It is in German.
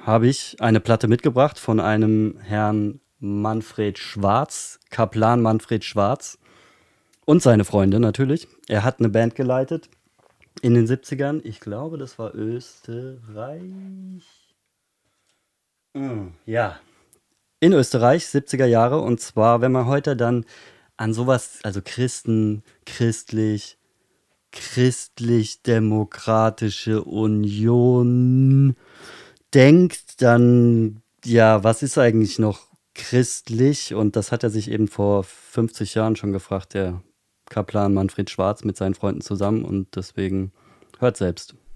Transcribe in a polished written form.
habe ich eine Platte mitgebracht von einem Herrn Manfred Schwarz, Kaplan Manfred Schwarz und seine Freunde natürlich. Er hat eine Band geleitet in den 70ern. Ich glaube, das war Österreich. Ja, in Österreich, 70er Jahre. Und zwar, wenn man heute dann an sowas, also Christen, christlich-demokratische Union denkt, dann, ja, was ist eigentlich noch christlich? Und das hat er sich eben vor 50 Jahren schon gefragt, der Kaplan Manfred Schwarz mit seinen Freunden zusammen. Und deswegen hört selbst.